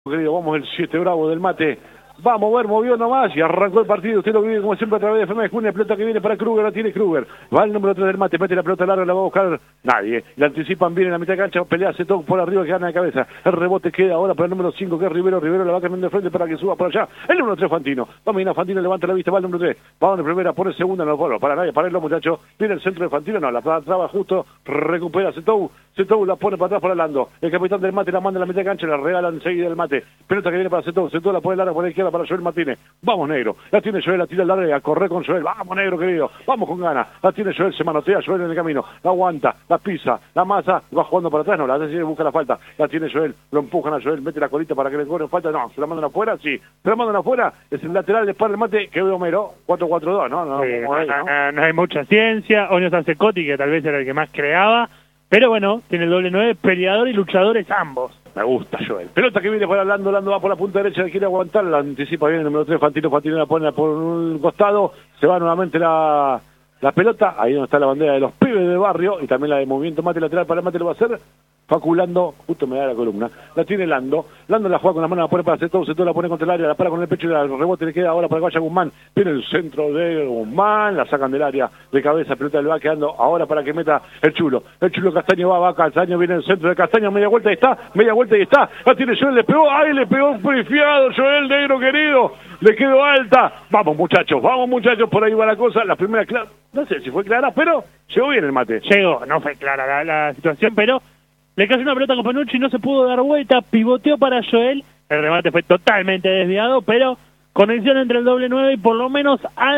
Querido, vamos el 7 bravo del mate. Va a mover, movió nomás y arrancó el partido. Usted lo vive como siempre a través de FM de Junio. Pelota que viene para Kruger, la tiene Kruger. Va el número 3 del mate, mete la pelota larga, la va a buscar nadie. La anticipan bien en la mitad de cancha, pelea todo por arriba que gana de cabeza. El rebote queda ahora para el número 5 que es Rivero. Rivero la va cambiando de frente para que suba por allá. El número 3 Fantino. Va a mirar Fantino, levanta la vista, va el número 3. Va donde primera, pone segunda, no lo para nadie, para los muchachos. Viene el centro de Fantino, no, la traba justo, recupera Zetou. Zetou la pone para atrás para Lando. El capitán del mate la manda en la mitad de cancha, la regala enseguida el mate. Pelota que viene para Zetou. Zetou la pone larga por la izquierda para Joel Martínez. Vamos, negro. La tiene Joel, la tira larga, a correr con Joel. Vamos, negro, querido. Vamos con ganas. La tiene Joel, se manotea Joel en el camino. La aguanta, la pisa, la masa, va jugando para atrás. No, la hace busca la falta. La tiene Joel, lo empujan a Joel, mete la colita para que le corra falta. No, se la mandan afuera, sí. Se la mandan afuera. Es el lateral de el mate que ve Homero. 4-4-2, ¿no? No hay mucha ciencia. Oños Secotti, que tal vez era el que más creaba. Pero bueno, tiene el doble 9, peleador y luchadores ambos. Me gusta Joel. Pelota que viene para Lando va por la punta derecha, quiere aguantar, la anticipa bien el número 3, Fantino la pone por un costado, se va nuevamente la pelota, ahí donde está la bandera de los pibes del barrio, y también la de movimiento mate lateral para el mate lo va a hacer. Faculando, justo me da la columna, la tiene Lando la juega con la mano, la pone para Zetou la pone contra el área, la para con el pecho y el rebote le queda ahora para que vaya Guzmán, viene el centro de Guzmán, la sacan del área de cabeza, pelota le va quedando ahora para que meta el Chulo Castaño va Castaño, viene el centro de Castaño, media vuelta y está, la tiene Joel, le pegó un perifiado, Joel, negro querido, le quedó alta, vamos muchachos, por ahí va la cosa, la primera clara, no sé si fue clara, pero llegó bien el mate. Llegó, no fue clara la situación, pero le cayó una pelota con Panucci, no se pudo dar vuelta, pivoteó para Joel, el remate fue totalmente desviado, pero conexión entre el doble 9 y por lo menos